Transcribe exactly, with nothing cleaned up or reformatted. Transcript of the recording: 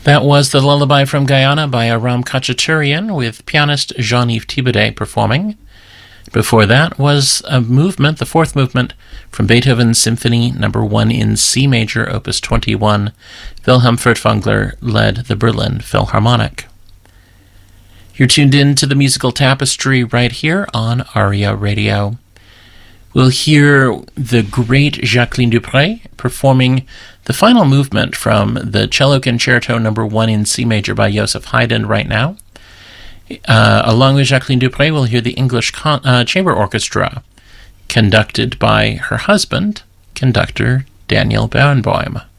That was the Lullaby from Guyana by Aram Khachaturian with pianist Jean-Yves Thibaudet performing. Before that was a movement, the fourth movement, from Beethoven's Symphony Number one in C major, Opus twenty-one. Wilhelm Furtwängler led the Berlin Philharmonic. You're tuned in to the musical tapestry right here on ARIA Radio. We'll hear the great Jacqueline Dupre performing the final movement from the Cello Concerto Number one in C major by Joseph Haydn right now. Uh, along with Jacqueline Dupre, we'll hear the English Con- uh, Chamber Orchestra, conducted by her husband, conductor Daniel Barenboim.